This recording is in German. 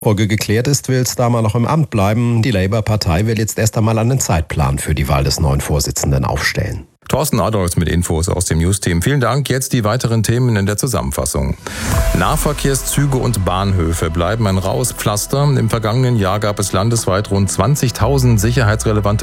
Folge geklärt ist, will Starmer noch im Amt bleiben. Die Labour-Partei will jetzt erst einmal einen Zeitplan für die Wahl des neuen Vorsitzenden aufstellen. Thorsten Adolfs mit Infos aus dem News-Team. Vielen Dank. Jetzt die weiteren Themen in der Zusammenfassung. Nahverkehrszüge und Bahnhöfe bleiben ein raues Pflaster. Im vergangenen Jahr gab es landesweit rund 20.000 sicherheitsrelevante